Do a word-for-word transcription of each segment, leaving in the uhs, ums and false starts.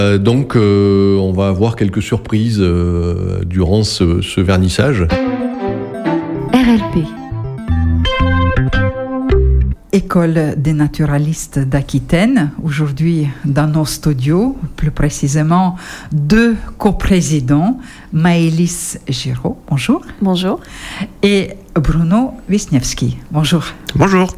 Euh, donc, euh, on va avoir quelques surprises euh, durant ce, ce vernissage. R L P. École des naturalistes d'Aquitaine. Aujourd'hui, dans nos studios, plus précisément, deux coprésidents, Maëlys Giraud, bonjour. Bonjour. Et Bruno Wisniewski, bonjour. Bonjour.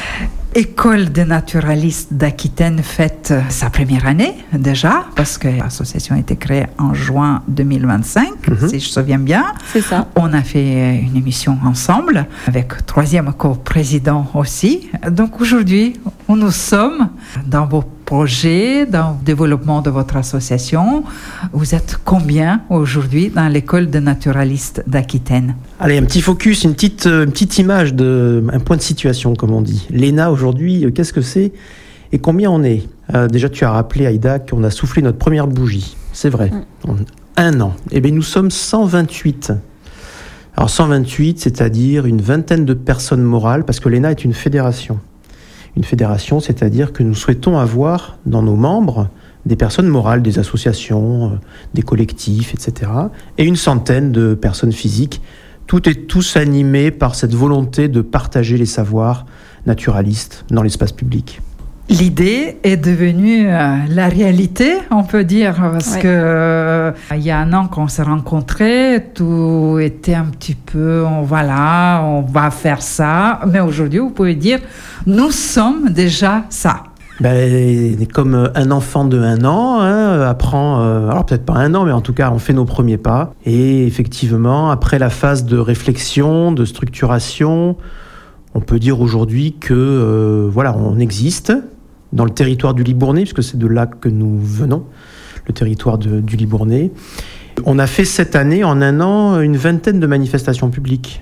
École des naturalistes d'Aquitaine fête sa première année déjà, parce que l'association a été créée en juin deux mille vingt-cinq, mm-hmm. si je me souviens bien. C'est ça. On a fait une émission ensemble, avec troisième co-président aussi. Donc aujourd'hui, nous sommes dans vos projets, dans le développement de votre association. Vous êtes combien aujourd'hui dans l'école des naturalistes d'Aquitaine? Allez, un petit focus, une petite, une petite image, de, un point de situation, comme on dit. L'E N A aujourd'hui, qu'est-ce que c'est et combien on est? euh, Déjà, tu as rappelé, Aïda, qu'on a soufflé notre première bougie. C'est vrai. Mm. En un an. Eh bien, nous sommes cent vingt-huit. Alors, cent vingt-huit, c'est-à-dire une vingtaine de personnes morales, parce que l'E N A est une fédération. Une fédération, c'est-à-dire que nous souhaitons avoir dans nos membres des personnes morales, des associations, euh, des collectifs, et cetera. Et une centaine de personnes physiques. Tout est tous animés par cette volonté de partager les savoirs naturalistes dans l'espace public. L'idée est devenue euh, la réalité, on peut dire, parce ouais. que euh, il y a un an qu'on s'est rencontrés, tout était un petit peu, on, voilà, on va faire ça, mais aujourd'hui, vous pouvez dire, nous sommes déjà ça. Ben, comme un enfant de un an hein, apprend, euh, alors peut-être pas un an, mais en tout cas, on fait nos premiers pas. Et effectivement, après la phase de réflexion, de structuration, on peut dire aujourd'hui que euh, voilà, on existe dans le territoire du Libournais, puisque c'est de là que nous venons, le territoire de, du Libournais. On a fait cette année, en un an, une vingtaine de manifestations publiques.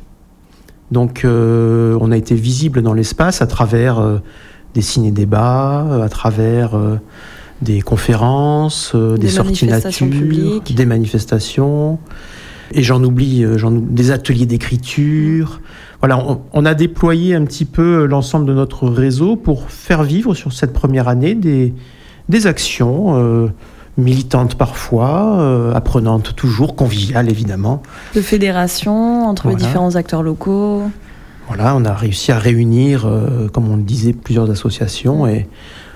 Donc, euh, on a été visible dans l'espace à travers euh, des ciné-débats, à travers euh, des conférences, euh, des, des sorties nature, publiques. Des manifestations, et j'en oublie, euh, j'en oublie des ateliers d'écriture. Voilà, on, on a déployé un petit peu l'ensemble de notre réseau pour faire vivre sur cette première année des, des actions euh, militantes parfois, euh, apprenantes toujours, conviviales évidemment. De fédération entre voilà. les différents acteurs locaux. Voilà, on a réussi à réunir, euh, comme on le disait, plusieurs associations. Et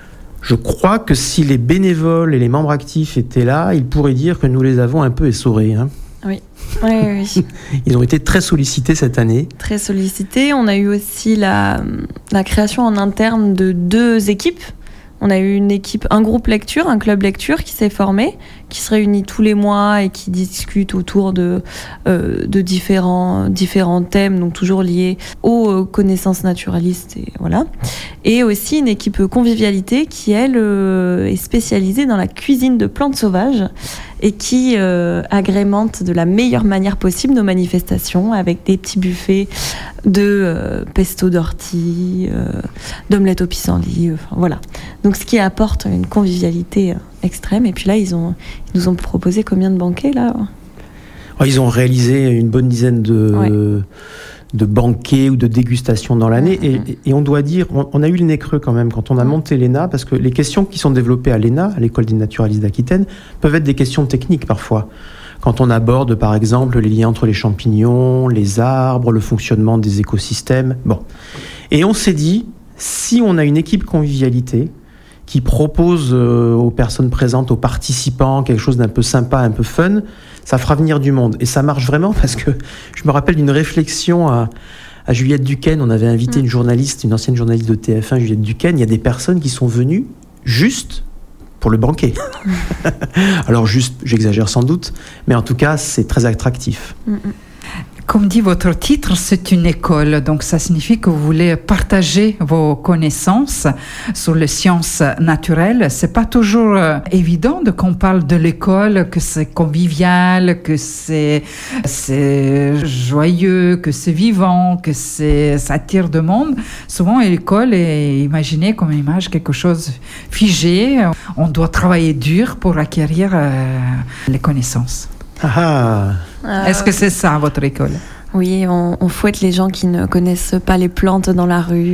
je crois que si les bénévoles et les membres actifs étaient là, ils pourraient dire que nous les avons un peu essorés. Hein. Oui. Oui, oui. Ils ont été très sollicités cette année. Très sollicités. On a eu aussi la, la création en interne de deux équipes. On a eu une équipe, un groupe lecture, un club lecture qui s'est formé, qui se réunit tous les mois et qui discute autour de, euh, de différents, différents thèmes, donc toujours liés aux connaissances naturalistes. Et, voilà. Et aussi une équipe convivialité qui, elle, euh, est spécialisée dans la cuisine de plantes sauvages et qui euh, agrémente de la meilleure manière possible nos manifestations avec des petits buffets de euh, pesto d'ortie, euh, d'omelette au pissenlit, enfin voilà. Donc ce qui apporte une convivialité euh, extrême. Et puis là, ils, ont, ils nous ont proposé combien de banquets là ? Oh, ils ont réalisé une bonne dizaine de, ouais. de banquets ou de dégustations dans l'année. Mmh, et, et on doit dire, on, on a eu le nez creux quand même quand on a monté l'E N A, parce que les questions qui sont développées à l'E N A, à l'École des naturalistes d'Aquitaine, peuvent être des questions techniques parfois. Quand on aborde, par exemple, les liens entre les champignons, les arbres, le fonctionnement des écosystèmes. Bon. Et on s'est dit, si on a une équipe convivialité qui propose euh, aux personnes présentes, aux participants, quelque chose d'un peu sympa, un peu fun, ça fera venir du monde. Et ça marche vraiment parce que je me rappelle d'une réflexion à, à Juliette Duquesne. On avait invité mmh. une journaliste, une ancienne journaliste de T F un, Juliette Duquesne. Il y a des personnes qui sont venues juste pour le banquet. Alors juste, j'exagère sans doute, mais en tout cas, c'est très attractif. Mmh. Comme dit votre titre, c'est une école, donc ça signifie que vous voulez partager vos connaissances sur les sciences naturelles. C'est pas toujours évident de qu'on parle de l'école, que c'est convivial, que c'est, c'est joyeux, que c'est vivant, que c'est, ça attire de monde. Souvent, l'école est imaginée comme une image, quelque chose figé. On doit travailler dur pour acquérir euh, les connaissances. Ah. Est-ce que c'est ça, votre école ? Oui, on, on fouette les gens qui ne connaissent pas les plantes dans la rue.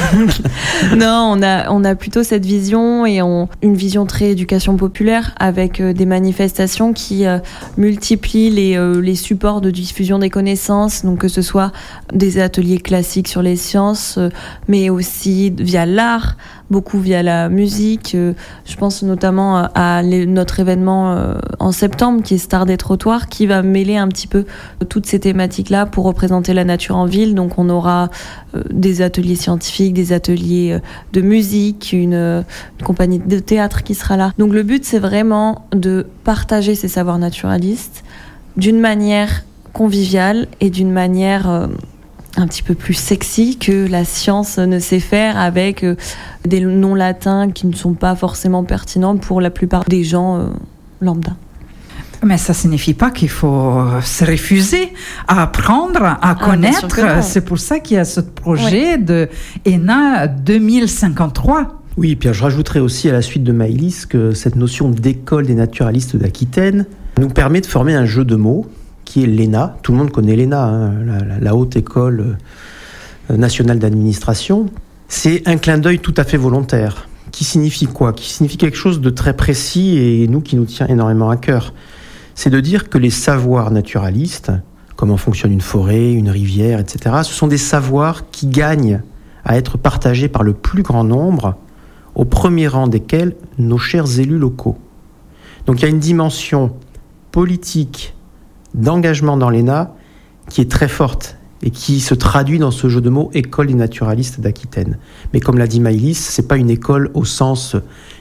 Non, on a, on a plutôt cette vision et on, une vision très éducation populaire avec euh, des manifestations qui euh, multiplient les, euh, les supports de diffusion des connaissances, donc que ce soit des ateliers classiques sur les sciences, euh, mais aussi via l'art, beaucoup via la musique. Euh, je pense notamment à, à les, notre événement euh, en septembre qui est Star des trottoirs, qui va mêler un petit peu toutes ces thématiques-là pour représenter la nature en ville. Donc on aura euh, des ateliers scientifiques, des ateliers euh, de musique, une, euh, une compagnie de théâtre qui sera là. Donc le but, c'est vraiment de partager ces savoirs naturalistes d'une manière conviviale et d'une manière euh, un petit peu plus sexy que la science ne sait faire, avec euh, des noms latins qui ne sont pas forcément pertinents pour la plupart des gens euh, lambda. Mais ça ne signifie pas qu'il faut se refuser à apprendre, à Ah, connaître. bien sûr que non. C'est pour ça qu'il y a ce projet de E N A deux mille cinquante-trois. Oui, puis je rajouterais aussi à la suite de Maëlys que cette notion d'école des naturalistes d'Aquitaine nous permet de former un jeu de mots qui est l'E N A. Tout le monde connaît l'E N A, hein, la, la, la Haute École Nationale d'Administration. C'est un clin d'œil tout à fait volontaire. Qui signifie quoi ? Qui signifie quelque chose de très précis et nous qui nous tient énormément à cœur. C'est de dire que les savoirs naturalistes, comment fonctionne une forêt, une rivière, et cetera, ce sont des savoirs qui gagnent à être partagés par le plus grand nombre, au premier rang desquels nos chers élus locaux. Donc il y a une dimension politique d'engagement dans l'E N A qui est très forte et qui se traduit dans ce jeu de mots École des naturalistes d'Aquitaine. Mais comme l'a dit Maëlys, c'est pas une école au sens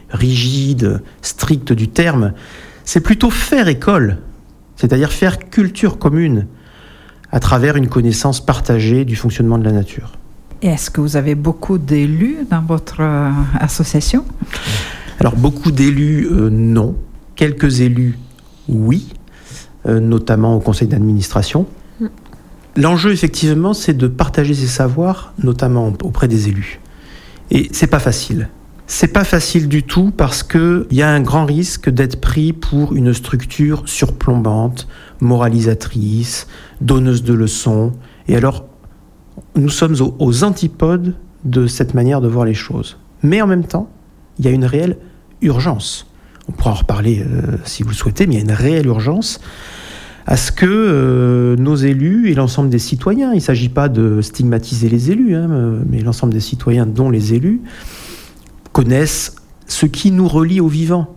rigide, strict du terme, c'est plutôt faire école, c'est-à-dire faire culture commune à travers une connaissance partagée du fonctionnement de la nature. Et est-ce que vous avez beaucoup d'élus dans votre euh, association ? Alors beaucoup d'élus, euh, non. Quelques élus, oui, euh, notamment au conseil d'administration. Mm. L'enjeu, effectivement, c'est de partager ces savoirs, notamment auprès des élus. Et c'est pas facile. C'est pas facile du tout parce qu'il y a un grand risque d'être pris pour une structure surplombante, moralisatrice, donneuse de leçons. Et alors, nous sommes aux, aux antipodes de cette manière de voir les choses. Mais en même temps, il y a une réelle urgence. On pourra en reparler euh, si vous le souhaitez, mais il y a une réelle urgence à ce que euh, nos élus et l'ensemble des citoyens, il ne s'agit pas de stigmatiser les élus, hein, mais l'ensemble des citoyens, dont les élus, connaissent ce qui nous relie au vivant.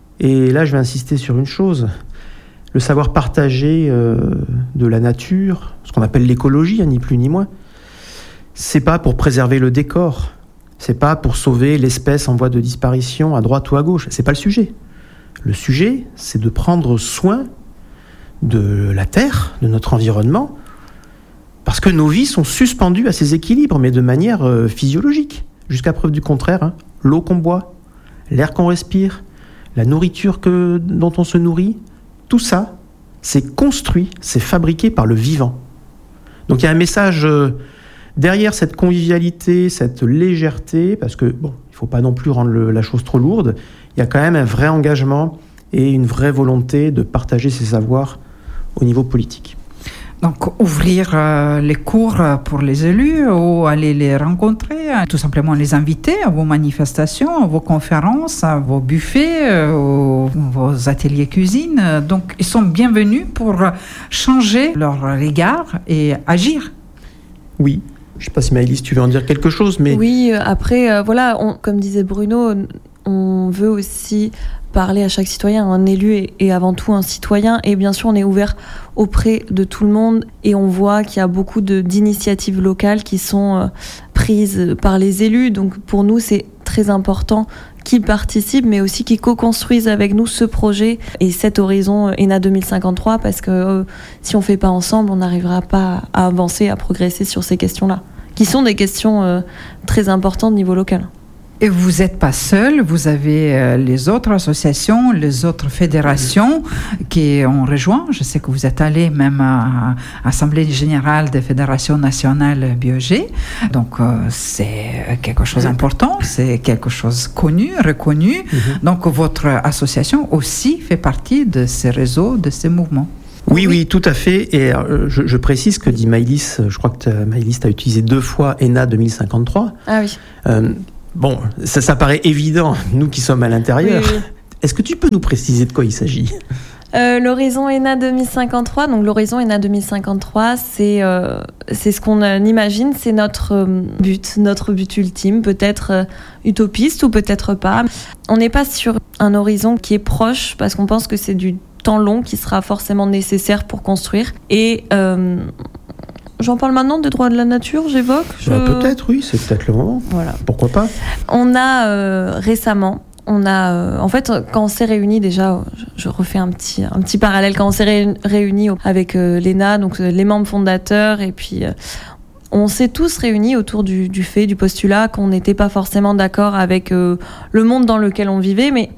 Et là, je vais insister sur une chose. Le savoir partagé euh, de la nature, ce qu'on appelle l'écologie, hein, ni plus ni moins, c'est pas pour préserver le décor, c'est pas pour sauver l'espèce en voie de disparition à droite ou à gauche, c'est pas le sujet. Le sujet, c'est de prendre soin de la Terre, de notre environnement, parce que nos vies sont suspendues à ces équilibres, mais de manière euh, physiologique, jusqu'à preuve du contraire, hein. L'eau qu'on boit, l'air qu'on respire, la nourriture que, dont on se nourrit, tout ça, c'est construit, c'est fabriqué par le vivant. Donc il y a un message euh, derrière cette convivialité, cette légèreté, parce que, bon, il ne faut pas non plus rendre le, la chose trop lourde, il y a quand même un vrai engagement et une vraie volonté de partager ces savoirs au niveau politique. Donc, ouvrir euh, les cours pour les élus ou aller les rencontrer, hein, tout simplement les inviter à vos manifestations, à vos conférences, à vos buffets, euh, aux, vos ateliers cuisine. Donc, ils sont bienvenus pour changer leur regard et agir. Oui. Je ne sais pas si Maëlys, tu veux en dire quelque chose, mais... Oui, après, euh, voilà, on, comme disait Bruno, on veut aussi parler à chaque citoyen. Un élu est, est avant tout un citoyen, et bien sûr on est ouvert auprès de tout le monde, et on voit qu'il y a beaucoup de, d'initiatives locales qui sont euh, prises par les élus. Donc pour nous c'est très important qu'ils participent, mais aussi qu'ils co-construisent avec nous ce projet et cet horizon E N A deux mille cinquante-trois, parce que euh, si on ne fait pas ensemble, on n'arrivera pas à avancer, à progresser sur ces questions-là, qui sont des questions euh, très importantes au niveau local. Et vous n'êtes pas seul, vous avez euh, les autres associations, les autres fédérations qui ont rejoint. Je sais que vous êtes allé même à l'Assemblée générale des fédérations nationales Biogé. Donc euh, c'est quelque chose d'important, c'est quelque chose connu, reconnu. Mm-hmm. Donc votre association aussi fait partie de ces réseaux, de ces mouvements. Oui, oui, tout à fait. Et euh, je, je précise que dit Maëlys, je crois que Maëlys a utilisé deux fois E N A deux mille cinquante-trois. Ah oui. Euh, bon, ça, ça paraît évident, nous qui sommes à l'intérieur. Oui, oui. Est-ce que tu peux nous préciser de quoi il s'agit ? Euh, l'horizon E N A deux mille cinquante-trois, donc l'horizon E N A deux mille cinquante-trois, c'est, euh, c'est ce qu'on euh, imagine, c'est notre euh, but, notre but ultime, peut-être euh, utopiste ou peut-être pas. On n'est pas sur un horizon qui est proche parce qu'on pense que c'est du temps long qui sera forcément nécessaire pour construire. Et euh, j'en parle maintenant des droits de la nature, j'évoque je... bah, Peut-être, oui, c'est peut-être le moment. Voilà. Pourquoi pas ? On a euh, récemment... On a, euh, en fait, quand on s'est réunis déjà, je, je refais un petit, un petit parallèle, quand on s'est ré, réunis avec euh, l'E N A, donc euh, les membres fondateurs, et puis euh, on s'est tous réunis autour du, du fait, du postulat qu'on n'était pas forcément d'accord avec euh, le monde dans lequel on vivait, mais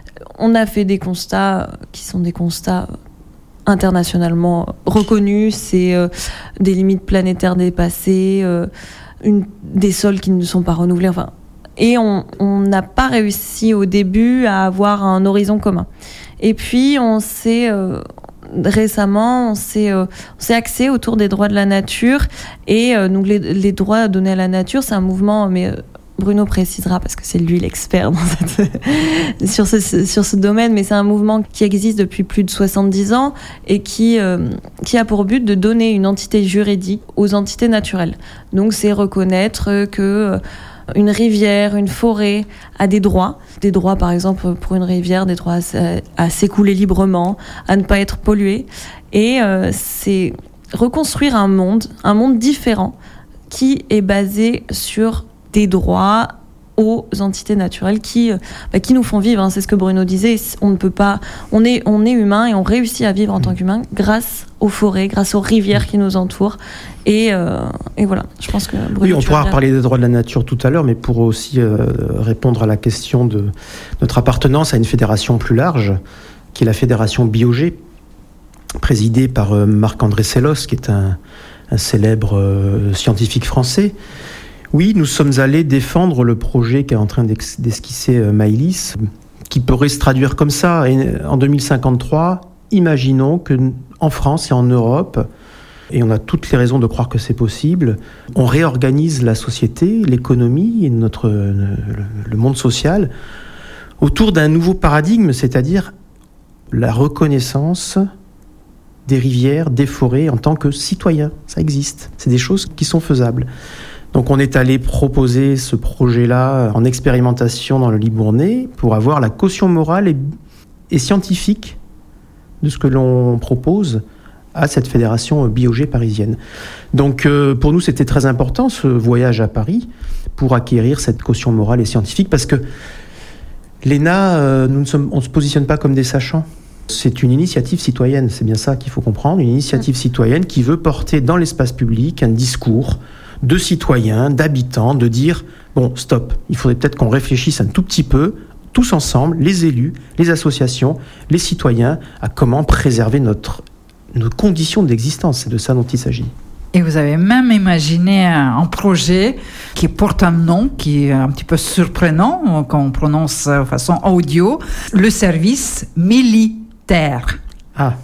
on a fait des constats qui sont des constats internationalement reconnus, c'est euh, des limites planétaires dépassées, euh, une, des sols qui ne sont pas renouvelés, enfin... Et on n'a pas réussi au début à avoir un horizon commun. Et puis, on s'est euh, récemment, on s'est, euh, on s'est axé autour des droits de la nature. Et euh, donc, les, les droits donnés à la nature, c'est un mouvement, mais euh, Bruno précisera parce que c'est lui l'expert dans cette sur, ce, sur ce domaine, mais c'est un mouvement qui existe depuis plus de soixante-dix ans et qui, euh, qui a pour but de donner une entité juridique aux entités naturelles. Donc, c'est reconnaître que... Euh, une rivière, une forêt a des droits. Des droits, par exemple, pour une rivière, des droits à, à s'écouler librement, à ne pas être polluée. Et euh, c'est reconstruire un monde, un monde différent qui est basé sur des droits aux entités naturelles qui, bah, qui nous font vivre. Hein. C'est ce que Bruno disait. On ne peut pas. On est, on est humain et on réussit à vivre en tant qu'humain grâce aux forêts, grâce aux rivières qui nous entourent. Et, euh, et voilà, je pense que Bruno, oui, on pourra reparler des droits de la nature tout à l'heure, mais pour aussi euh, répondre à la question de notre appartenance à une fédération plus large, qui est la fédération Biogé, présidée par euh, Marc-André Sellos, qui est un, un célèbre euh, scientifique français. Oui, nous sommes allés défendre le projet qu'est en train d'esquisser euh, Maëlys, qui pourrait se traduire comme ça. Et en deux mille cinquante-trois, imaginons qu'en France et en Europe, et on a toutes les raisons de croire que c'est possible, on réorganise la société, l'économie et notre, le monde social autour d'un nouveau paradigme, c'est-à-dire la reconnaissance des rivières, des forêts en tant que citoyens. Ça existe, c'est des choses qui sont faisables. Donc on est allé proposer ce projet-là en expérimentation dans le Libournais pour avoir la caution morale et, et scientifique de ce que l'on propose à cette fédération Biogé parisienne. Donc euh, pour nous, c'était très important ce voyage à Paris pour acquérir cette caution morale et scientifique parce que l'E N A, euh, nous ne sommes, on ne se positionne pas comme des sachants. C'est une initiative citoyenne, c'est bien ça qu'il faut comprendre, une initiative citoyenne qui veut porter dans l'espace public un discours de citoyens, d'habitants, de dire bon, stop, il faudrait peut-être qu'on réfléchisse un tout petit peu, tous ensemble, les élus, les associations, les citoyens, à comment préserver notre nos conditions d'existence, c'est de ça dont il s'agit. Et vous avez même imaginé un projet qui porte un nom qui est un petit peu surprenant quand on prononce de façon audio, le service militaire. Ah.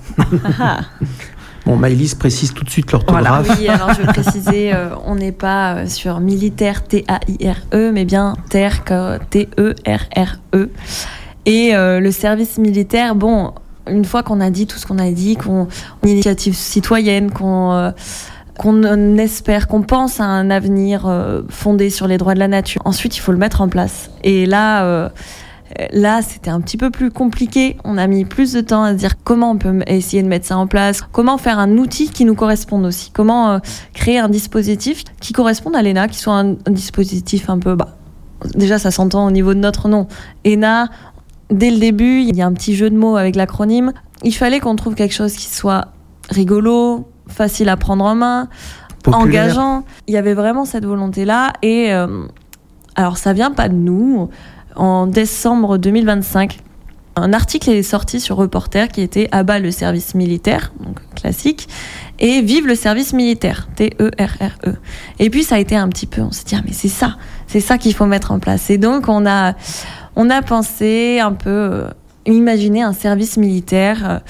Bon, Maëlys précise tout de suite l'orthographe. Voilà. Oui, alors je vais préciser, euh, on n'est pas sur militaire T A I R E, mais bien terre T E R R E. Et euh, le service militaire, bon, une fois qu'on a dit tout ce qu'on a dit, qu'on une initiative citoyenne, qu'on euh, qu'on espère, qu'on pense à un avenir euh, fondé sur les droits de la nature. Ensuite, il faut le mettre en place. Et là, euh, là, c'était un petit peu plus compliqué. On a mis plus de temps à se dire comment on peut essayer de mettre ça en place, comment faire un outil qui nous corresponde aussi, comment euh, créer un dispositif qui corresponde à l'E N A, qui soit un, un dispositif un peu... Bah, déjà, ça s'entend au niveau de notre nom. E N A, dès le début, il y a un petit jeu de mots avec l'acronyme. Il fallait qu'on trouve quelque chose qui soit rigolo, facile à prendre en main, populaire, engageant. Il y avait vraiment cette volonté-là. Et euh, alors, ça vient pas de nous. En décembre deux mille vingt-cinq, un article est sorti sur Reporter qui était « Abat le service militaire », donc classique, et « Vive le service militaire », T E R R E. Et puis, ça a été un petit peu, on s'est dit ah, « mais c'est ça, c'est ça qu'il faut mettre en place ». Et donc, on a, on a pensé un peu, euh, imaginer un service militaire euh,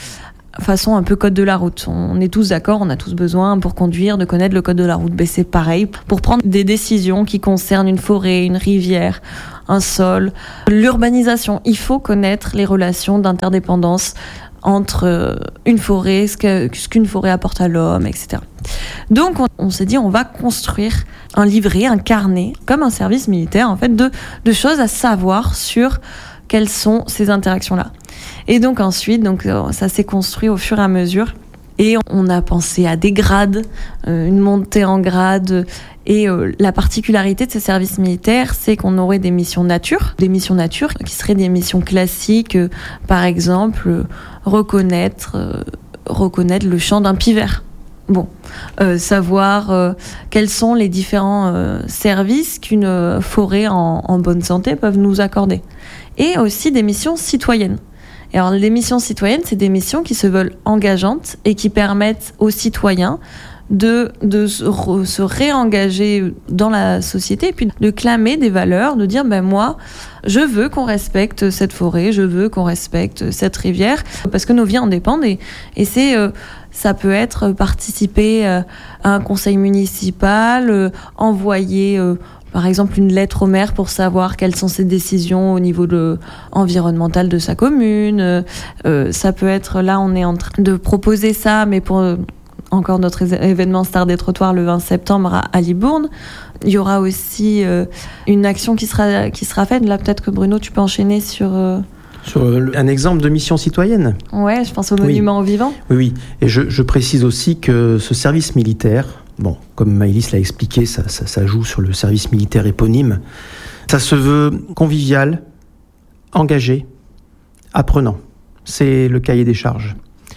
façon un peu code de la route. On est tous d'accord, on a tous besoin pour conduire de connaître le code de la route. Ben, c'est pareil pour prendre des décisions qui concernent une forêt, une rivière, un sol, l'urbanisation. Il faut connaître les relations d'interdépendance entre une forêt, ce, que, ce qu'une forêt apporte à l'homme, et cetera. Donc on, on s'est dit on va construire un livret, un carnet, comme un service militaire en fait, de, de choses à savoir sur quelles sont ces interactions-là. Et donc ensuite, donc, ça s'est construit au fur et à mesure. Et on a pensé à des grades, euh, une montée en grade. Et euh, la particularité de ces services militaires, c'est qu'on aurait des missions nature. Des missions nature qui seraient des missions classiques, euh, par exemple, euh, reconnaître, euh, reconnaître le chant d'un pivert. Bon, euh, savoir euh, quels sont les différents euh, services qu'une euh, forêt en, en bonne santé peuvent nous accorder. Et aussi des missions citoyennes. Et alors, les missions citoyennes, c'est des missions qui se veulent engageantes et qui permettent aux citoyens de, de se, re, se réengager dans la société et puis de clamer des valeurs, de dire, ben moi, je veux qu'on respecte cette forêt, je veux qu'on respecte cette rivière, parce que nos vies en dépendent. Et, et c'est, euh, ça peut être participer euh, à un conseil municipal, euh, envoyer... Euh, par exemple, une lettre au maire pour savoir quelles sont ses décisions au niveau de, environnemental de sa commune. Euh, ça peut être, là, on est en train de proposer ça, mais pour euh, encore notre événement Star des Trottoirs le vingt septembre à, à Libourne. Il y aura aussi euh, une action qui sera, qui sera faite. Là, peut-être que Bruno, tu peux enchaîner sur... Euh... Sur un exemple de mission citoyenne. Ouais, je pense au monument oui. aux vivants. Oui, oui. Et je, je précise aussi que ce service militaire, bon, comme Maëlys l'a expliqué, ça, ça, ça joue sur le service militaire éponyme. Ça se veut convivial, engagé, apprenant. C'est le cahier des charges.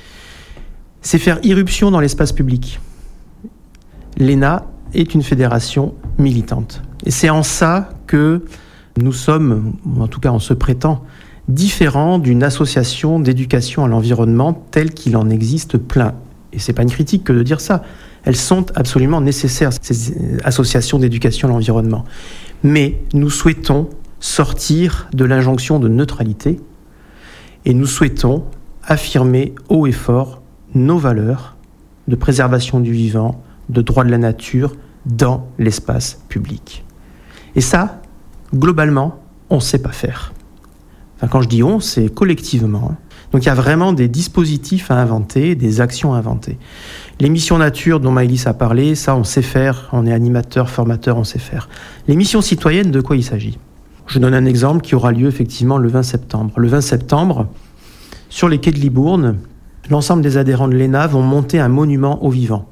C'est faire irruption dans l'espace public. L'E N A est une fédération militante. Et c'est en ça que nous sommes, en tout cas on se prétend, différents d'une association d'éducation à l'environnement telle qu'il en existe plein. Et c'est pas une critique que de dire ça. Elles sont absolument nécessaires, ces associations d'éducation à l'environnement. Mais nous souhaitons sortir de l'injonction de neutralité et nous souhaitons affirmer haut et fort nos valeurs de préservation du vivant, de droit de la nature dans l'espace public. Et ça, globalement, on ne sait pas faire. Enfin, quand je dis on, c'est collectivement. Donc il y a vraiment des dispositifs à inventer, des actions à inventer. Les missions nature dont Maëlys a parlé, ça on sait faire, on est animateur, formateur, on sait faire. Les missions citoyennes, de quoi il s'agit ? Je donne un exemple qui aura lieu effectivement le vingt septembre. Le vingt septembre, sur les quais de Libourne, l'ensemble des adhérents de l'E N A vont monter un monument aux vivants.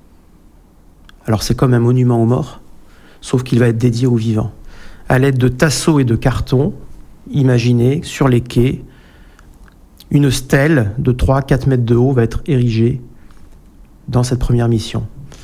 Alors c'est comme un monument aux morts, sauf qu'il va être dédié aux vivants. À l'aide de tasseaux et de cartons, imaginez, sur les quais, une stèle de trois à quatre mètres de haut va être érigée dans cette première mission.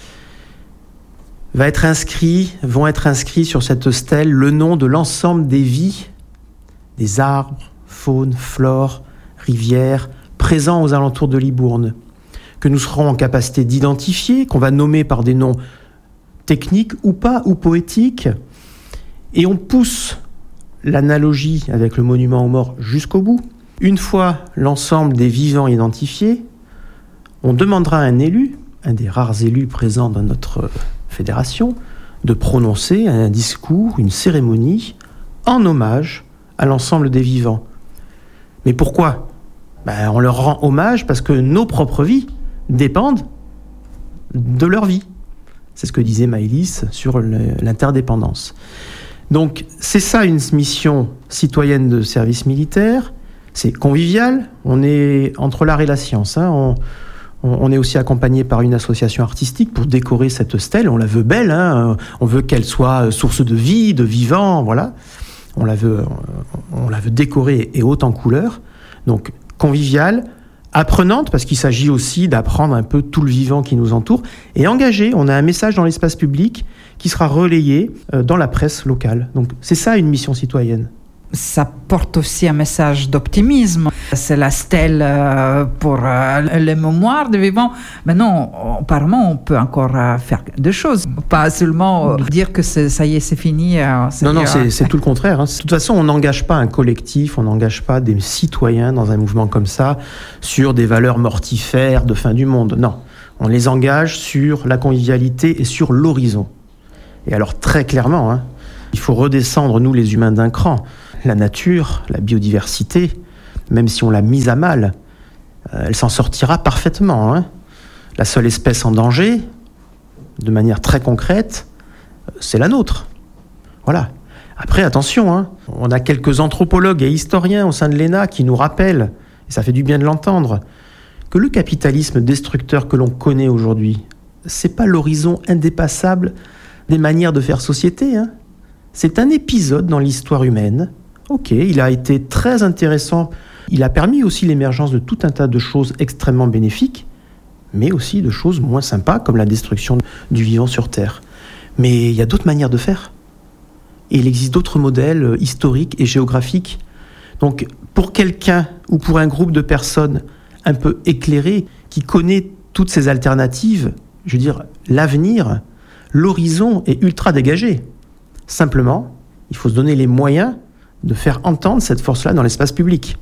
Va être inscrit, vont être inscrits sur cette stèle le nom de l'ensemble des vies, des arbres, faune, flore, rivières, présents aux alentours de Libourne, que nous serons en capacité d'identifier, qu'on va nommer par des noms techniques ou pas, ou poétiques, et on pousse l'analogie avec le monument aux morts jusqu'au bout. Une fois l'ensemble des vivants identifiés, on demandera à un élu, un des rares élus présents dans notre fédération, de prononcer un discours, une cérémonie, en hommage à l'ensemble des vivants. Mais pourquoi ? Ben, on leur rend hommage parce que nos propres vies dépendent de leur vie. C'est ce que disait Maëlys sur l'interdépendance. Donc, c'est ça une mission citoyenne de service militaire. C'est convivial. On est entre l'art et la science. Hein. On, on, on est aussi accompagné par une association artistique pour décorer cette stèle. On la veut belle. Hein. On veut qu'elle soit source de vie, de vivant. Voilà. On la veut, on la veut décorer et haute en couleurs. Donc, convivial, apprenante, parce qu'il s'agit aussi d'apprendre un peu tout le vivant qui nous entoure, et engagée. On a un message dans l'espace public qui sera relayé dans la presse locale. Donc c'est ça une mission citoyenne. Ça porte aussi un message d'optimisme. C'est la stèle pour les mémoires de vivants. Mais non, apparemment, on peut encore faire des choses. Pas seulement dire que c'est, ça y est, c'est fini. C'est non, non, c'est, c'est tout le contraire. Hein. De toute façon, on n'engage pas un collectif, on n'engage pas des citoyens dans un mouvement comme ça sur des valeurs mortifères de fin du monde. Non, on les engage sur la convivialité et sur l'horizon. Et alors, très clairement, hein, il faut redescendre, nous, les humains, d'un cran. La nature, la biodiversité, même si on l'a mise à mal, euh, elle s'en sortira parfaitement. Hein. La seule espèce en danger, de manière très concrète, c'est la nôtre. Voilà. Après, attention, hein, on a quelques anthropologues et historiens au sein de l'E N A qui nous rappellent, et ça fait du bien de l'entendre, que le capitalisme destructeur que l'on connaît aujourd'hui, c'est pas l'horizon indépassable des manières de faire société. Hein. C'est un épisode dans l'histoire humaine. Ok, il a été très intéressant. Il a permis aussi l'émergence de tout un tas de choses extrêmement bénéfiques, mais aussi de choses moins sympas, comme la destruction du vivant sur Terre. Mais il y a d'autres manières de faire. Et il existe d'autres modèles historiques et géographiques. Donc, pour quelqu'un ou pour un groupe de personnes un peu éclairées, qui connaît toutes ces alternatives, je veux dire, l'avenir, l'horizon est ultra dégagé. Simplement, il faut se donner les moyens de faire entendre cette force-là dans l'espace public.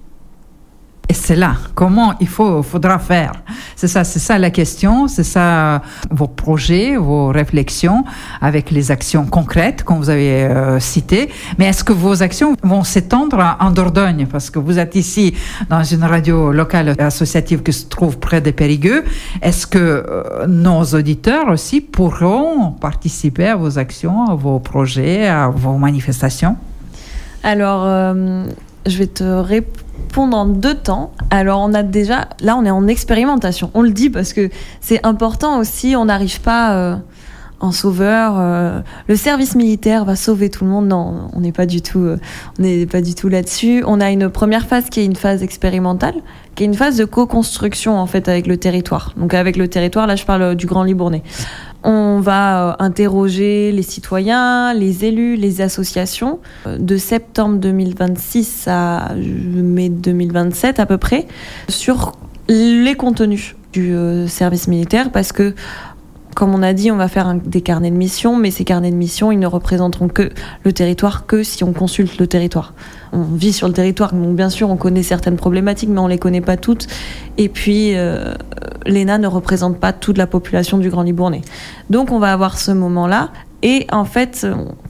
Et c'est là, comment il faut, faudra faire. C'est ça, c'est ça la question, c'est ça vos projets, vos réflexions avec les actions concrètes qu'on vous avez euh, citées. Mais est-ce que vos actions vont s'étendre en Dordogne? Parce que vous êtes ici dans une radio locale associative qui se trouve près de Périgueux. Est-ce que euh, nos auditeurs aussi pourront participer à vos actions, à vos projets, à vos manifestations? Alors, euh, je vais te répondre en deux temps. Alors, on a déjà... Là, on est en expérimentation. On le dit parce que c'est important aussi. On n'arrive pas euh, en sauveur. Euh, le service militaire va sauver tout le monde. Non, on n'est pas du tout, euh, on n'est pas du tout là-dessus. On a une première phase qui est une phase expérimentale, qui est une phase de co-construction, en fait, avec le territoire. Donc, avec le territoire, là, je parle du Grand Libournais. On va interroger les citoyens, les élus, les associations de septembre deux mille vingt-six à mai deux mille vingt-sept à peu près sur les contenus du service militaire parce que, comme on a dit, on va faire un, des carnets de mission, mais ces carnets de mission, ils ne représenteront que le territoire que si on consulte le territoire. On vit sur le territoire, donc bien sûr, on connaît certaines problématiques, mais on ne les connaît pas toutes. Et puis, euh, l'E N A ne représente pas toute la population du Grand Libournais. Donc, on va avoir ce moment-là. Et en fait,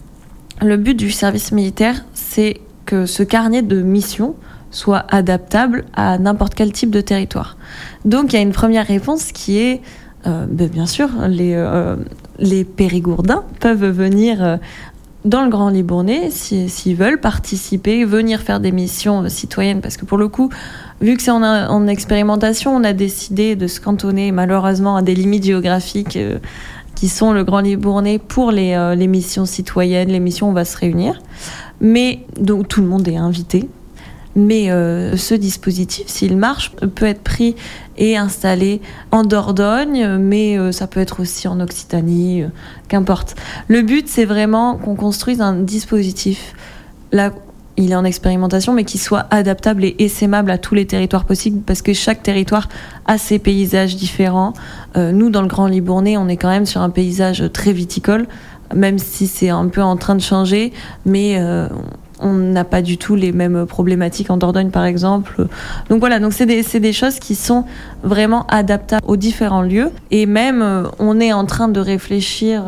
le but du service militaire, c'est que ce carnet de mission soit adaptable à n'importe quel type de territoire. Donc, il y a une première réponse qui est... Euh, ben bien sûr, les, euh, les Périgourdins peuvent venir euh, dans le Grand Libournais si, s'ils veulent participer, venir faire des missions euh, citoyennes. Parce que pour le coup, vu que c'est en, en expérimentation, on a décidé de se cantonner malheureusement à des limites géographiques euh, qui sont le Grand Libournais pour les, euh, les missions citoyennes, les missions où on va se réunir. Mais donc tout le monde est invité. Mais euh, ce dispositif, s'il marche, peut être pris et installé en Dordogne, mais euh, ça peut être aussi en Occitanie, euh, qu'importe. Le but, c'est vraiment qu'on construise un dispositif, là, il est en expérimentation, mais qui soit adaptable et essaimable à tous les territoires possibles, parce que chaque territoire a ses paysages différents. Euh, nous, dans le Grand Libournais, on est quand même sur un paysage très viticole, même si c'est un peu en train de changer, mais... Euh, on n'a pas du tout les mêmes problématiques en Dordogne, par exemple. Donc voilà, donc c'est des, c'est des choses qui sont vraiment adaptables aux différents lieux. Et même, on est en train de réfléchir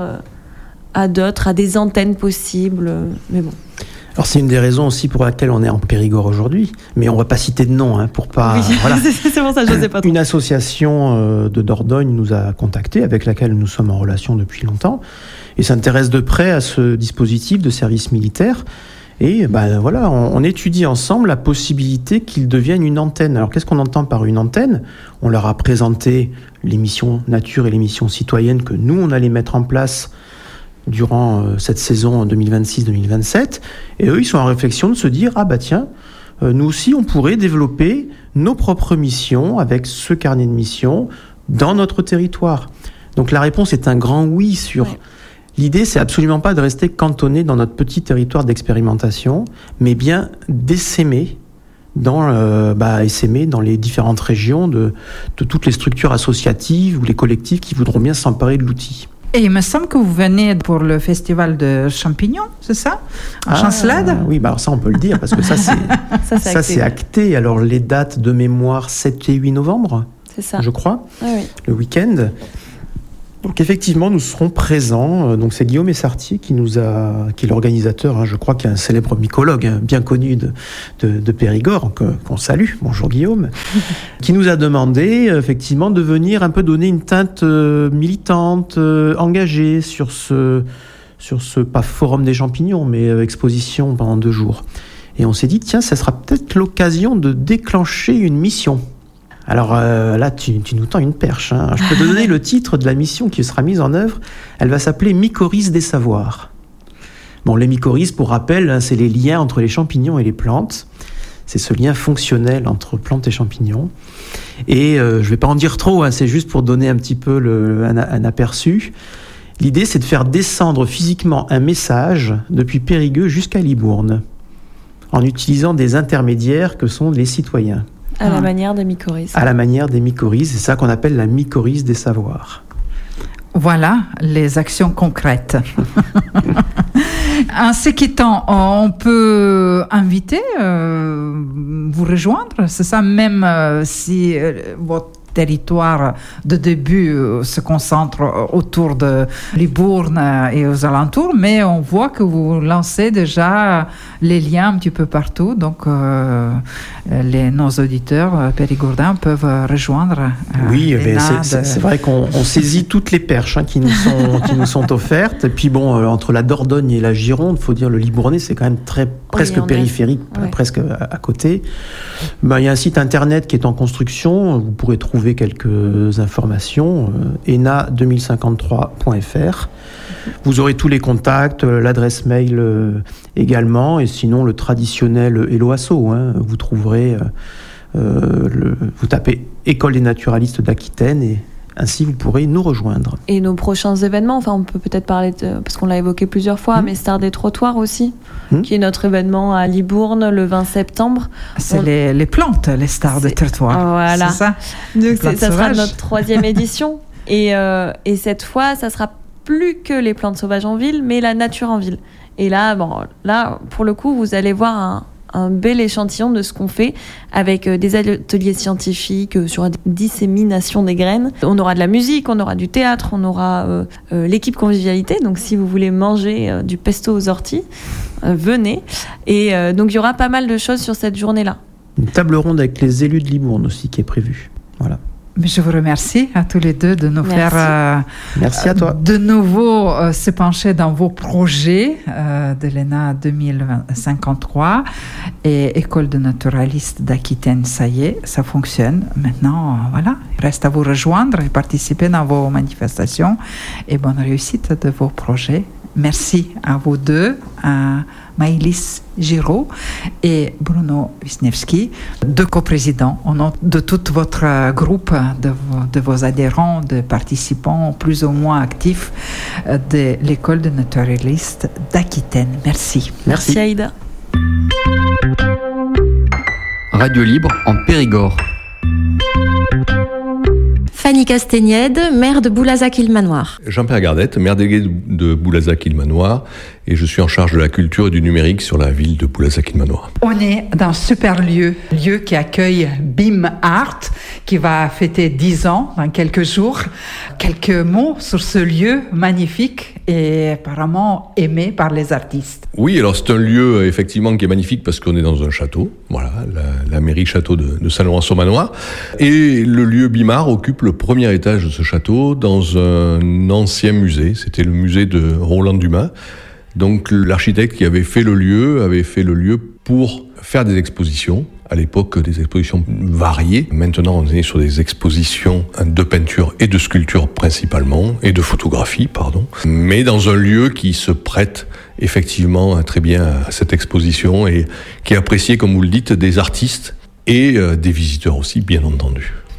à d'autres, à des antennes possibles. Mais bon. Alors c'est une des raisons aussi pour laquelle on est en Périgord aujourd'hui, mais on va pas citer de nom hein, pour pas. Oui, voilà. c'est pour ça, je sais pas trop. Une association de Dordogne nous a contactés, avec laquelle nous sommes en relation depuis longtemps, et s'intéresse de près à ce dispositif de service militaire. Et ben voilà, on, on étudie ensemble la possibilité qu'il devienne une antenne. Alors qu'est-ce qu'on entend par une antenne ? On leur a présenté les missions nature et les missions citoyennes que nous, on allait mettre en place durant euh, cette saison deux mille vingt-six deux mille vingt-sept. Et eux, ils sont en réflexion de se dire, ah bah tiens, euh, nous aussi, on pourrait développer nos propres missions avec ce carnet de missions dans notre territoire. Donc la réponse est un grand oui sur... Ouais. L'idée, c'est absolument pas de rester cantonné dans notre petit territoire d'expérimentation, mais bien d'essaimer dans, euh, bah, essaimer dans les différentes régions de, de toutes les structures associatives ou les collectifs qui voudront bien s'emparer de l'outil. Et il me semble que vous venez pour le festival de champignons, c'est ça? En ah, Chancelade? Oui, bah alors ça on peut le dire, parce que ça c'est, ça, c'est, ça, acté. c'est acté. Alors les dates de mémoire, sept et huit novembre, c'est ça. Je crois, ah, oui. le week-end. Donc effectivement, nous serons présents. Donc c'est Guillaume Essartier qui nous a, qui est l'organisateur, hein, je crois, qui est un célèbre mycologue, hein, bien connu de, de, de Périgord, que, qu'on salue. Bonjour Guillaume, qui nous a demandé effectivement de venir un peu donner une teinte euh, militante, euh, engagée sur ce, sur ce pas forum des champignons, mais euh, exposition pendant deux jours. Et on s'est dit tiens, ça sera peut-être l'occasion de déclencher une mission. Alors euh, là, tu, tu nous tends une perche. Hein. Je peux te donner le titre de la mission qui sera mise en œuvre. Elle va s'appeler Mycorhizes des savoirs. Bon, les mycorhizes, pour rappel, hein, c'est les liens entre les champignons et les plantes. C'est ce lien fonctionnel entre plantes et champignons. Et euh, je ne vais pas en dire trop, hein, c'est juste pour donner un petit peu le, un, un aperçu. L'idée, c'est de faire descendre physiquement un message depuis Périgueux jusqu'à Libourne, en utilisant des intermédiaires que sont les citoyens. À la manière des mycorhizes. À la manière des mycorhizes, c'est ça qu'on appelle la mycorhize des savoirs. Voilà les actions concrètes. En se quittant, on peut inviter, euh, vous rejoindre, c'est ça, même euh, si euh, votre territoire de début euh, se concentre autour de Libourne et aux alentours, mais on voit que vous lancez déjà les liens un petit peu partout, donc euh, les, nos auditeurs périgourdins peuvent rejoindre. Euh, oui, mais c'est, c'est, c'est vrai qu'on on saisit toutes les perches hein, qui, nous sont, qui nous sont offertes, et puis bon, euh, entre la Dordogne et la Gironde, il faut dire le Libournais, c'est quand même très, presque oui, périphérique, est... presque à, à côté. Ben, il y a un site internet qui est en construction, vous pourrez trouver quelques informations, euh, e n a deux mille cinquante-trois point f r. Vous aurez tous les contacts, l'adresse mail euh, également, et sinon le traditionnel Hello Asso. Hein, vous trouverez, euh, le, vous tapez École des naturalistes d'Aquitaine et ainsi vous pourrez nous rejoindre. Et nos prochains événements, enfin on peut peut-être parler, de, parce qu'on l'a évoqué plusieurs fois, mmh. mais Stars des trottoirs aussi, mmh. qui est notre événement à Libourne le vingt septembre. C'est on... les, les plantes, les Stars des trottoirs. Voilà. C'est ça. Donc c'est, ça sera notre troisième édition. Et, euh, et cette fois, ça sera plus que les plantes sauvages en ville, mais la nature en ville. Et là, bon, là, pour le coup, vous allez voir un, un bel échantillon de ce qu'on fait avec des ateliers scientifiques sur la dissémination des graines. On aura de la musique, on aura du théâtre, on aura euh, euh, l'équipe convivialité. Donc, si vous voulez manger euh, du pesto aux orties, euh, venez. Et euh, donc, il y aura pas mal de choses sur cette journée-là. Une table ronde avec les élus de Libourne aussi qui est prévue. Voilà. Mais je vous remercie à tous les deux de nous Merci. faire euh, Merci à toi. de nouveau euh, se pencher dans vos projets euh, de l'E N A deux mille cinquante-trois et École de naturalistes d'Aquitaine. Ça y est, ça fonctionne. Maintenant, euh, voilà, il reste à vous rejoindre et participer dans vos manifestations et bonne réussite de vos projets. Merci à vous deux, à Maëlys Giraud et Bruno Wisniewski, deux coprésidents au nom de tout votre groupe de vos, de vos adhérents, de participants plus ou moins actifs de l'École de naturalistes d'Aquitaine. Merci. Merci, Merci Aïda. Radio Libre en Périgord. Fanny Castaignède, maire de Boulazac-Île-Manoir. Jean-Pierre Gardette, maire délégué de Boulazac-Île-Manoir, et je suis en charge de la culture et du numérique sur la ville de Boulazac-Île-Manoir. On est dans un super lieu, lieu qui accueille B I M Art, qui va fêter dix ans dans quelques jours. Quelques mots sur ce lieu magnifique et apparemment aimé par les artistes. Oui, alors c'est un lieu effectivement qui est magnifique parce qu'on est dans un château, voilà, la, la mairie château de, de Saint-Laurent-sur-Manoir, et le lieu B I M Art occupe le premier étage de ce château dans un ancien musée, c'était le musée de Roland Dumas. Donc l'architecte qui avait fait le lieu avait fait le lieu pour faire des expositions. À l'époque, des expositions variées. Maintenant, on est sur des expositions de peinture et de sculpture principalement, et de photographie, pardon. Mais dans un lieu qui se prête effectivement très bien à cette exposition et qui est apprécié, comme vous le dites, des artistes et des visiteurs aussi, bien entendu.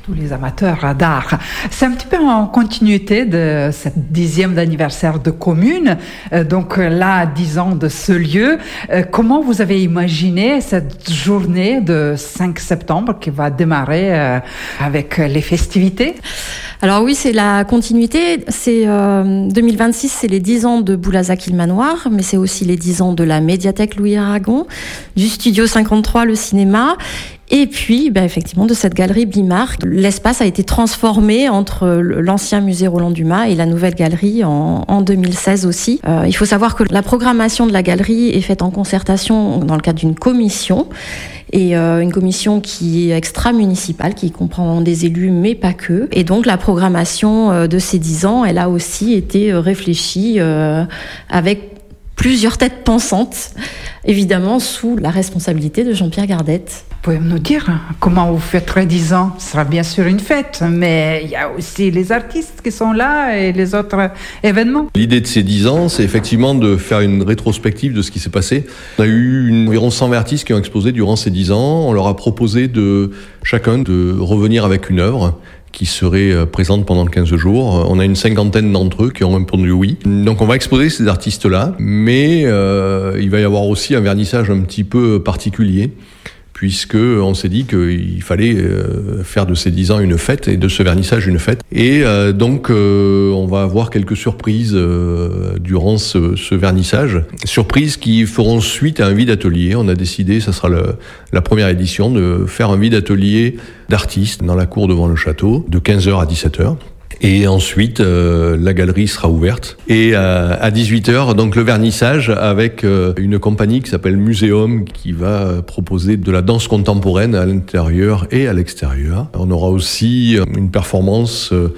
tous les amateurs d'art. C'est un petit peu en continuité de cette dixième anniversaire de commune. Euh, donc là, dix ans de ce lieu. Euh, comment vous avez imaginé cette journée de cinq septembre qui va démarrer euh, avec les festivités? Alors oui, c'est la continuité. C'est euh, deux mille vingt-six, c'est les dix ans de Boulazac-Île-Manoir, mais c'est aussi les dix ans de la médiathèque Louis Aragon, du Studio cinquante-trois, le cinéma. Et puis, ben, effectivement, de cette galerie Bimard. L'espace a été transformé entre l'ancien musée Roland-Dumas et la nouvelle galerie en, en deux mille seize aussi. Euh, il faut savoir que la programmation de la galerie est faite en concertation dans le cadre d'une commission. Et euh, une commission qui est extra-municipale, qui comprend des élus, mais pas que. Et donc, la programmation euh, de ces dix ans, elle a aussi été euh, réfléchie euh, avec plusieurs têtes pensantes, évidemment sous la responsabilité de Jean-Pierre Gardette. Vous pouvez nous dire comment vous fêterez dix ans? Ce sera bien sûr une fête, mais il y a aussi les artistes qui sont là et les autres événements. L'idée de ces dix ans, c'est effectivement de faire une rétrospective de ce qui s'est passé. On a eu une, environ cent vingt artistes qui ont exposé durant ces dix ans. On leur a proposé de chacun de revenir avec une œuvre qui serait présente pendant quinze jours. On a une cinquantaine d'entre eux qui ont répondu oui. Donc on va exposer ces artistes-là, mais euh, il va y avoir aussi un vernissage un petit peu particulier, puisque on s'est dit qu'il fallait euh, faire de ces dix ans une fête et de ce vernissage une fête. Et euh, donc euh, on va avoir quelques surprises euh, durant ce, ce vernissage. Surprises qui feront suite à un vide atelier. On a décidé, ça sera le, la première édition, de faire un vide atelier d'artistes dans la cour devant le château de quinze heures à dix-sept heures. Et ensuite, euh, la galerie sera ouverte. Et euh, à dix-huit heures, donc le vernissage avec euh, une compagnie qui s'appelle Muséum, qui va proposer de la danse contemporaine à l'intérieur et à l'extérieur. On aura aussi une performance euh,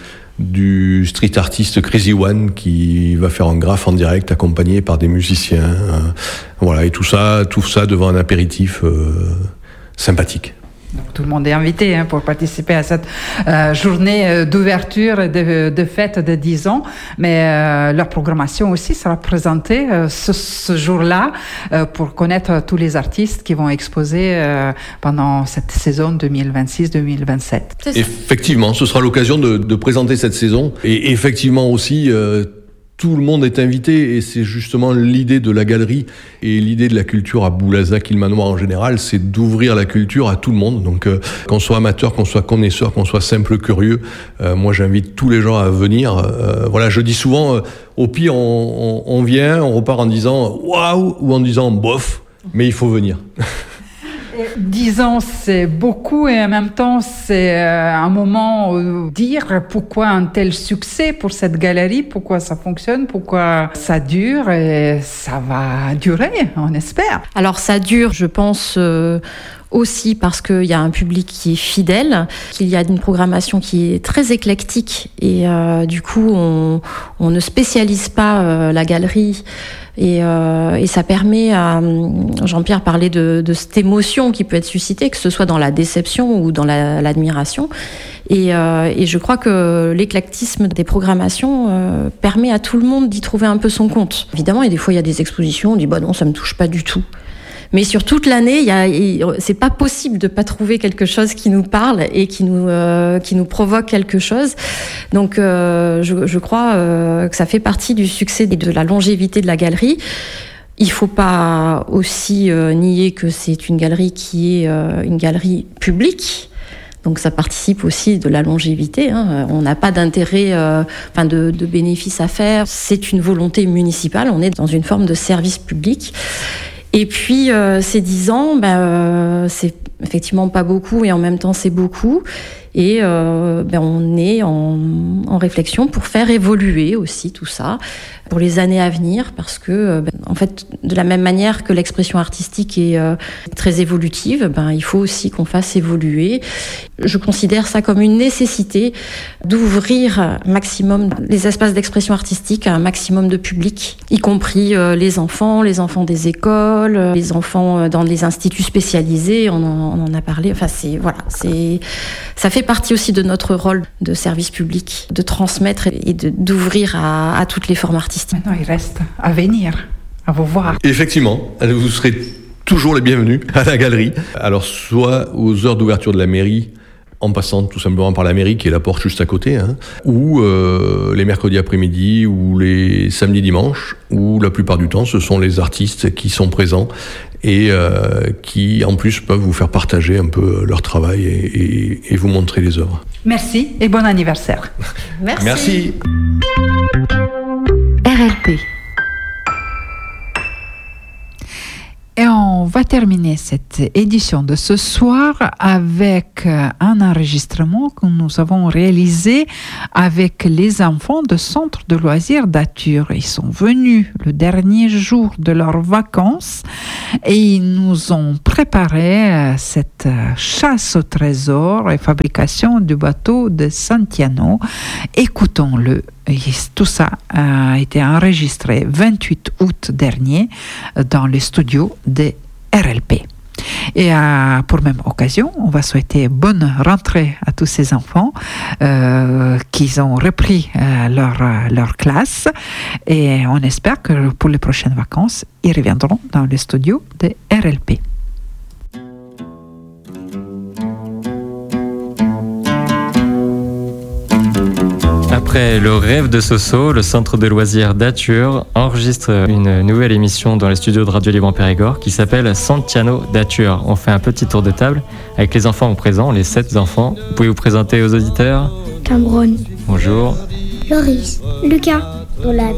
du street artiste Crazy One qui va faire un graphe en direct accompagné par des musiciens. Euh, voilà, et tout ça, tout ça devant un apéritif euh, sympathique. Donc, tout le monde est invité hein, pour participer à cette euh, journée d'ouverture et de, de fête de dix ans. Mais euh, leur programmation aussi sera présentée euh, ce, ce jour-là euh, pour connaître tous les artistes qui vont exposer euh, pendant cette saison deux mille vingt-six deux mille vingt-sept. Effectivement, ce sera l'occasion de, de présenter cette saison. Et effectivement aussi... Euh, Tout le monde est invité et c'est justement l'idée de la galerie et l'idée de la culture à Boulazac-Île-Manoir en général, c'est d'ouvrir la culture à tout le monde. Donc euh, qu'on soit amateur, qu'on soit connaisseur, qu'on soit simple curieux, euh, moi j'invite tous les gens à venir. Euh, voilà, je dis souvent, euh, au pire on, on, on vient, on repart en disant waouh ou en disant bof, mais il faut venir. Dix ans, c'est beaucoup et en même temps, c'est un moment où dire pourquoi un tel succès pour cette galerie, pourquoi ça fonctionne, pourquoi ça dure et ça va durer, on espère. Alors ça dure, je pense... Euh aussi parce qu'il y a un public qui est fidèle, qu'il y a une programmation qui est très éclectique et euh, du coup on, on ne spécialise pas euh, la galerie et, euh, et ça permet à Jean-Pierre parlait de, de cette émotion qui peut être suscitée, que ce soit dans la déception ou dans la, l'admiration et, euh, et je crois que l'éclectisme des programmations euh, permet à tout le monde d'y trouver un peu son compte. Évidemment, et des fois il y a des expositions, on dit bah non ça me touche pas du tout. Mais sur toute l'année, il y a, il, c'est pas possible de pas trouver quelque chose qui nous parle et qui nous, euh, qui nous provoque quelque chose. Donc, euh, je, je crois euh, que ça fait partie du succès et de la longévité de la galerie. Il faut pas aussi euh, nier que c'est une galerie qui est euh, une galerie publique. Donc ça participe aussi de la longévité. Hein. On n'a pas d'intérêt, euh, enfin de, de bénéfice à faire. C'est une volonté municipale. On est dans une forme de service public. Et puis, euh, ces dix ans, ben, euh, c'est effectivement pas beaucoup et en même temps c'est beaucoup. Et euh, ben, on est en, en réflexion pour faire évoluer aussi tout ça pour les années à venir parce que, ben, en fait, de la même manière que l'expression artistique est euh, très évolutive, ben, il faut aussi qu'on fasse évoluer. Je considère ça comme une nécessité d'ouvrir un maximum les espaces d'expression artistique à un maximum de public, y compris euh, les enfants, les enfants des écoles, les enfants dans les instituts spécialisés, on en, on en a parlé. Enfin, c'est, voilà, c'est, ça fait partie aussi de notre rôle de service public, de transmettre et de, d'ouvrir à, à toutes les formes artistiques. Maintenant, il reste à venir, à vous voir. Effectivement, vous serez toujours les bienvenus à la galerie. Alors, soit aux heures d'ouverture de la mairie, en passant tout simplement par la mairie qui est la porte juste à côté, hein, ou euh, les mercredis après-midi, ou les samedis dimanches, où la plupart du temps ce sont les artistes qui sont présents et euh, qui en plus peuvent vous faire partager un peu leur travail et, et, et vous montrer les œuvres. Merci et bon anniversaire. Merci. Merci. R L P. Et on va terminer cette édition de ce soir avec un enregistrement que nous avons réalisé avec les enfants du centre de loisirs d'Ature. Ils sont venus le dernier jour de leurs vacances et ils nous ont préparé cette chasse au trésor et fabrication du bateau de Santiano. Écoutons-le. Tout ça a été enregistré vingt-huit août dernier dans les studios de R L P. Et euh, pour même occasion, on va souhaiter bonne rentrée à tous ces enfants euh, qui ont repris euh, leur, leur classe. Et on espère que pour les prochaines vacances, ils reviendront dans les studios de R L P. Après le rêve de Soso, le centre de loisirs d'Ature enregistre une nouvelle émission dans les studios de Radio Libre en Périgord qui s'appelle Santiano d'Ature. On fait un petit tour de table avec les enfants présents, les sept enfants. Vous pouvez vous présenter aux auditeurs ? Cameron. Bonjour. Loris. Lucas. Olad.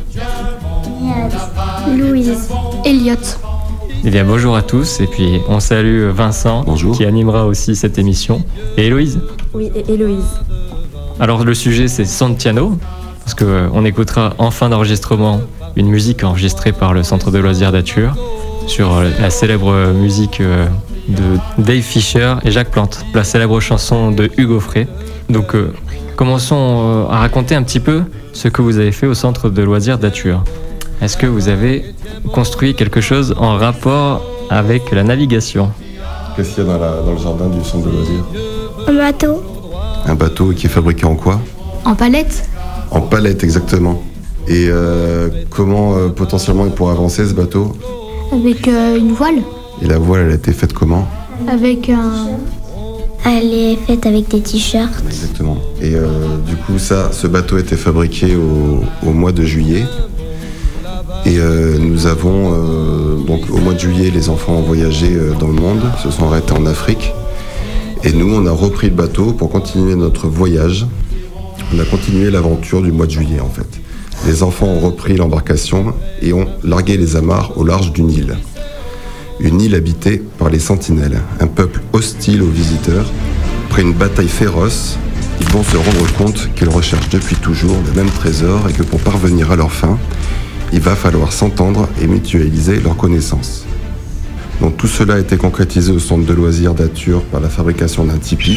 Louise. Elliot. Eh bien, bonjour à tous, et puis on salue Vincent, bonjour, qui animera aussi cette émission, et Héloïse. Oui, et Héloïse. Alors le sujet c'est Santiano, parce qu'on écoutera en fin d'enregistrement une musique enregistrée par le centre de loisirs d'Ature sur la célèbre musique de Dave Fisher et Jacques Plante, la célèbre chanson de Hugo Frey. Donc euh, commençons à raconter un petit peu ce que vous avez fait au centre de loisirs d'Ature. Est-ce que vous avez construit quelque chose en rapport avec la navigation ? Qu'est-ce qu'il y a dans, la, dans le jardin du centre de loisirs ? Un bateau. Un bateau qui est fabriqué en quoi ? En palette. En palette, exactement. Et euh, comment euh, potentiellement il pourrait avancer ce bateau ? Avec euh, une voile. Et la voile, elle a été faite comment ? Avec un... Elle est faite avec des t-shirts. Exactement. Et euh, du coup, ça, ce bateau a été fabriqué au, au mois de juillet. Et euh, nous avons, euh, donc au mois de juillet, les enfants ont voyagé euh, dans le monde, se sont arrêtés en Afrique. Et nous, on a repris le bateau pour continuer notre voyage. On a continué l'aventure du mois de juillet, en fait. Les enfants ont repris l'embarcation et ont largué les amarres au large d'une île. Une île habitée par les sentinelles, un peuple hostile aux visiteurs. Après une bataille féroce, ils vont se rendre compte qu'ils recherchent depuis toujours le même trésor et que pour parvenir à leur fin, il va falloir s'entendre et mutualiser leurs connaissances. Donc tout cela a été concrétisé au centre de loisirs d'Ature par la fabrication d'un tipi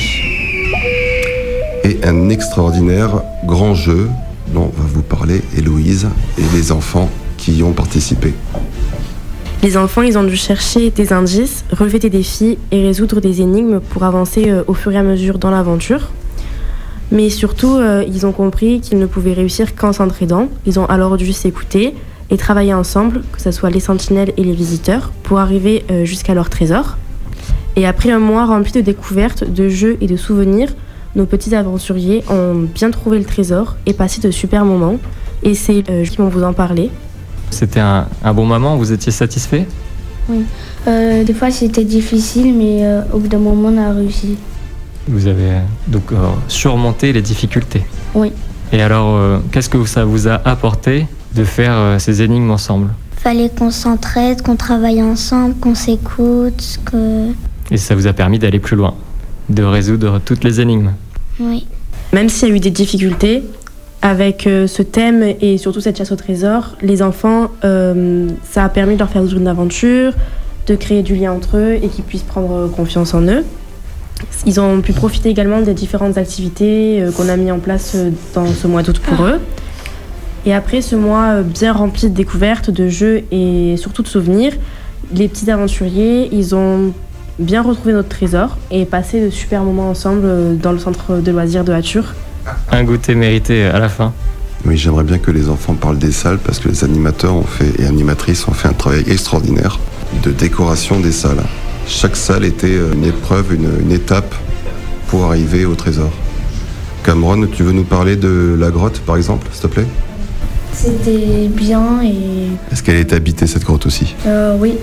et un extraordinaire grand jeu dont va vous parler Héloïse et les enfants qui y ont participé. Les enfants, ils ont dû chercher des indices, relever des défis et résoudre des énigmes pour avancer au fur et à mesure dans l'aventure. Mais surtout, euh, ils ont compris qu'ils ne pouvaient réussir qu'en s'entraidant. Ils ont alors dû s'écouter et travailler ensemble, que ce soit les sentinelles et les visiteurs, pour arriver euh, jusqu'à leur trésor. Et après un mois rempli de découvertes, de jeux et de souvenirs, nos petits aventuriers ont bien trouvé le trésor et passé de super moments. Et c'est euh, qui vont vous en parler. C'était un, un bon moment, vous étiez satisfait ? Oui. Euh, des fois c'était difficile, mais euh, au bout d'un moment on a réussi. Vous avez euh, donc euh, surmonté les difficultés. Oui. Et alors, euh, qu'est-ce que ça vous a apporté de faire euh, ces énigmes ensemble ? Fallait qu'on s'entraide, qu'on travaille ensemble, qu'on s'écoute, que... Et ça vous a permis d'aller plus loin, de résoudre toutes les énigmes. Oui. Même s'il y a eu des difficultés, avec euh, ce thème et surtout cette chasse au trésor, les enfants, euh, ça a permis de leur faire vivre une aventure, de créer du lien entre eux et qu'ils puissent prendre confiance en eux. Ils ont pu profiter également des différentes activités euh, qu'on a mis en place euh, dans ce mois d'août pour eux. Et après ce mois euh, bien rempli de découvertes, de jeux et surtout de souvenirs, les petits aventuriers, ils ont bien retrouvé notre trésor et passé de super moments ensemble euh, dans le centre de loisirs de Ature. Un goûter mérité à la fin. Oui, j'aimerais bien que les enfants parlent des salles parce que les animateurs ont fait, et animatrices ont fait un travail extraordinaire de décoration des salles. Chaque salle était une épreuve, une, une étape pour arriver au trésor. Cameron, tu veux nous parler de la grotte, par exemple, s'il te plaît? C'était bien et... Est-ce qu'elle est habitée, cette grotte aussi? Euh, oui.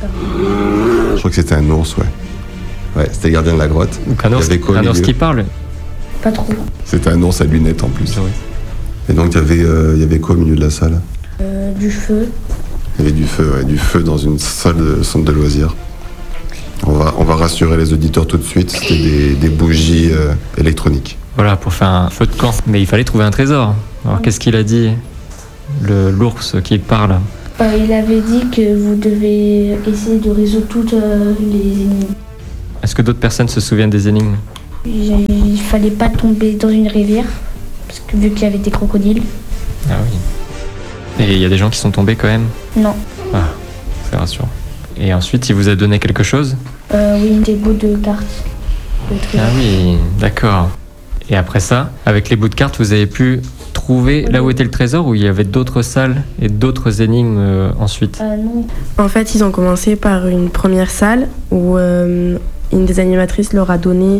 Je crois que c'était un ours, ouais. Ouais, c'était le gardien de la grotte. Donc un ours, Il y avait quoi au un ours milieu? qui parle? Pas trop. C'était un ours à lunettes en plus. Oui. Et donc il y avait, euh, il y avait quoi au milieu de la salle? Euh, du feu. Il y avait du feu, ouais, du feu dans une salle de centre de loisirs. On va, on va rassurer les auditeurs tout de suite, c'était des, des bougies euh, électroniques. Voilà, pour faire un feu de camp. Mais il fallait trouver un trésor. Alors qu'est-ce qu'il a dit, le, l'ours qui parle? Euh, il avait dit que vous devez essayer de résoudre toutes euh, les énigmes. Est-ce que d'autres personnes se souviennent des énigmes? Il, il fallait pas tomber dans une rivière, parce que vu qu'il y avait des crocodiles. Ah oui. Et il y a des gens qui sont tombés quand même? Non. Ah, c'est rassurant. Et ensuite, il vous a donné quelque chose? Euh, oui, des bouts de cartes. De Ah oui, d'accord. Et après ça, avec les bouts de cartes, vous avez pu trouver là où était le trésor, ou il y avait d'autres salles et d'autres énigmes euh, ensuite? Euh, non. En fait, ils ont commencé par une première salle où euh, une des animatrices leur a donné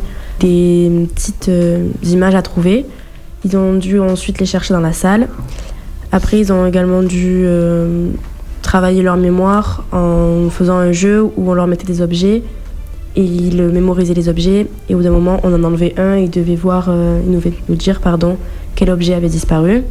des petites euh, images à trouver. Ils ont dû ensuite les chercher dans la salle. Après, ils ont également dû euh, travailler leur mémoire en faisant un jeu où on leur mettait des objets et ils mémorisaient les objets. Et au bout d'un moment, on en enlevait un et ils devaient voir, euh, ils devaient nous dire pardon, quel objet avait disparu.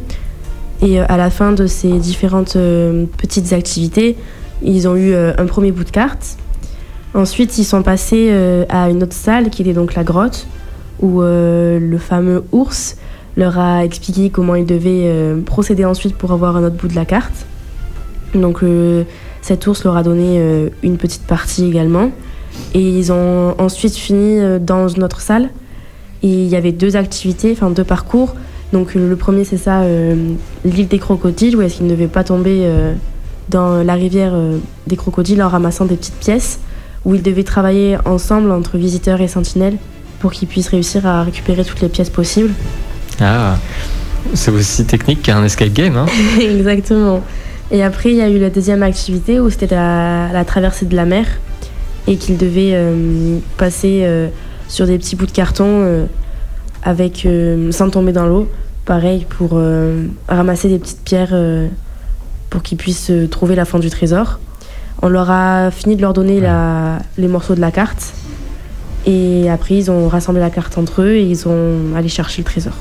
Et euh, à la fin de ces différentes euh, petites activités, ils ont eu euh, un premier bout de carte. Ensuite, ils sont passés euh, à une autre salle qui était donc la grotte, où euh, le fameux ours leur a expliqué comment ils devaient euh, procéder ensuite pour avoir un autre bout de la carte. Donc euh, cet ours leur a donné euh, une petite partie également. Et ils ont ensuite fini euh, dans une autre salle. Et il y avait deux activités, enfin deux parcours. Donc euh, le premier, c'est ça, euh, l'île des crocodiles, où est-ce qu'ils ne devaient pas tomber euh, dans la rivière euh, des crocodiles en ramassant des petites pièces, où ils devaient travailler ensemble entre visiteurs et sentinelles pour qu'ils puissent réussir à récupérer toutes les pièces possibles. Ah, c'est aussi technique qu'un escape game, hein? Exactement. Et après, il y a eu la deuxième activité où c'était la, la traversée de la mer et qu'ils devaient euh, passer euh, sur des petits bouts de carton euh, avec, euh, sans tomber dans l'eau. Pareil, pour euh, ramasser des petites pierres euh, pour qu'ils puissent euh, trouver la fin du trésor. On leur a fini de leur donner la, les morceaux de la carte. Et après, ils ont rassemblé la carte entre eux et ils ont allé chercher le trésor.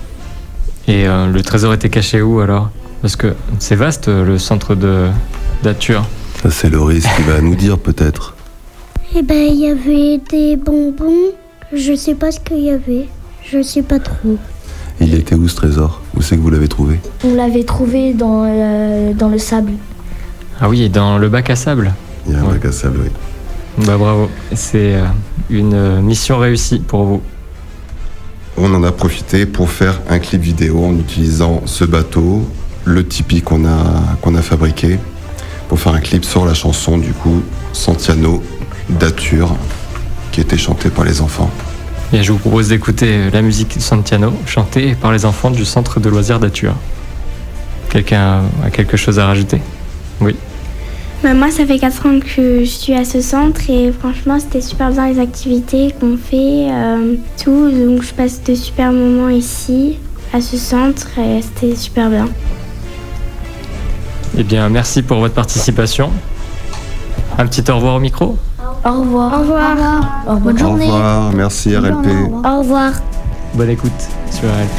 Et euh, le trésor était caché où alors? Parce que c'est vaste, le centre de d'Ature. Ça, c'est Loris qui va nous dire peut-être. Eh ben, il y avait des bonbons. Je sais pas ce qu'il y avait. Je sais pas trop. Il était où ce trésor? Où c'est que vous l'avez trouvé? On l'avait trouvé dans, euh, dans le sable. Ah oui, dans le bac à sable. Il y a un Ouais. bac à sable, oui. Bah bravo, c'est euh, une mission réussie pour vous. On en a profité pour faire un clip vidéo en utilisant ce bateau, le tipi qu'on a, qu'on a fabriqué, pour faire un clip sur la chanson du coup Santiano d'Ature, qui était chantée par les enfants. Et je vous propose d'écouter la musique Santiano, chantée par les enfants du centre de loisirs d'Ature. Quelqu'un a quelque chose à rajouter? Oui. Bah, moi, ça fait quatre ans que je suis à ce centre et franchement, c'était super bien les activités qu'on fait, euh, tout. Donc, je passe de super moments ici, à ce centre, et c'était super bien. Eh bien, merci pour votre participation. Un petit au revoir au micro. Au revoir. Au revoir. Au revoir. Bonne Au journée. revoir, merci R L P. Au revoir. Bonne écoute sur R L P.